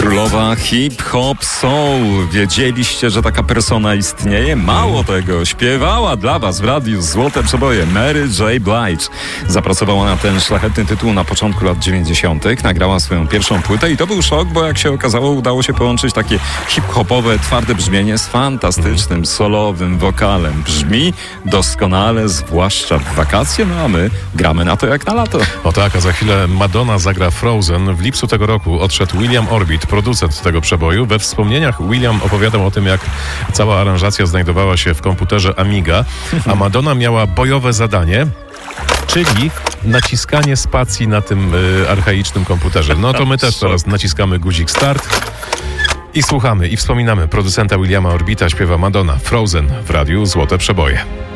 Królowa hip-hop soul. Wiedzieliście, że taka persona istnieje? Mało tego, śpiewała dla was w radiu złote przeboje Mary J. Blige. Zapracowała na ten szlachetny tytuł na początku lat 90. Nagrała swoją pierwszą płytę i to był szok, bo jak się okazało, udało się połączyć takie hip-hopowe, twarde brzmienie z fantastycznym, solowym wokalem. Brzmi doskonale, zwłaszcza w wakacje, no a my gramy na to jak na lato. O tak, a za chwilę Madonna zagra Frozen. W lipcu tego roku odszedł William Orbit, producent tego przeboju. We wspomnieniach William opowiadał o tym, jak cała aranżacja znajdowała się w komputerze Amiga, a Madonna miała bojowe zadanie, czyli naciskanie spacji na tym archaicznym komputerze. No to my też teraz naciskamy guzik start i słuchamy i wspominamy producenta Williama Orbita. Śpiewa Madonna Frozen w radiu Złote Przeboje.